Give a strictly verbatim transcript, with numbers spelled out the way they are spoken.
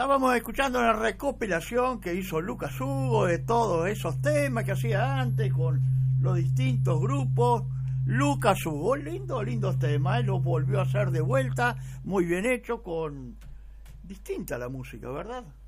Estábamos escuchando la recopilación que hizo Lucas Hugo de todos esos temas que hacía antes con los distintos grupos. Lucas Hugo, lindo, lindos temas, él los volvió a hacer de vuelta, muy bien hecho, con distinta la música, ¿verdad?